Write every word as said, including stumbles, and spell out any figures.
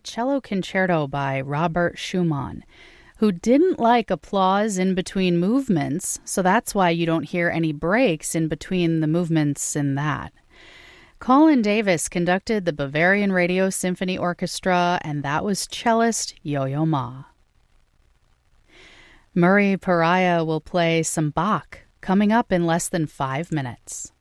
cello concerto by Robert Schumann, who didn't like applause in between movements, so that's why you don't hear any breaks in between the movements in that. Colin Davis conducted the Bavarian Radio Symphony Orchestra, and that was cellist Yo-Yo Ma. Murray Pariah will play some Bach coming up in less than five minutes.